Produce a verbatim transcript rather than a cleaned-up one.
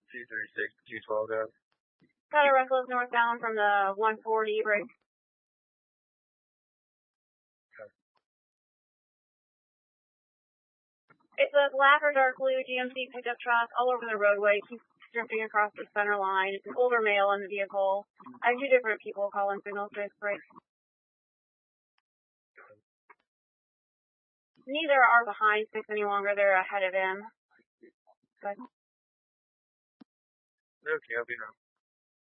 two thirty-six, two twelve, guys. Got a Reckless northbound from the one forty break. Okay. It's a black or dark blue G M C pickup truck all over the roadway. Keeps drifting across the center line. It's an older male in the vehicle. I have two different people calling signals for this break. Neither are behind six any longer. They're ahead of him. But Okay, I'll be around.